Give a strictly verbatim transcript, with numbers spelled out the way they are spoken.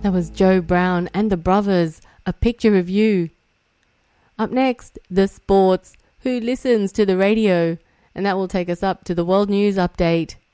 That was Joe Brown and the Brothers, A Picture of You. Up next, the sports. Who listens to the radio? And that will take us up to the World News Update.